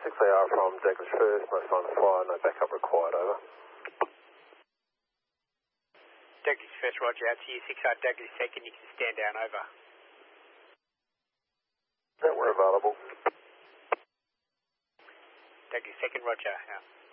6AR from Douglas First, no sign of fire, no backup required, over. Douglas First, roger, out to you, 6R Douglas Second, you can stand down, over. Yeah, we're available. Douglas Second, roger, out.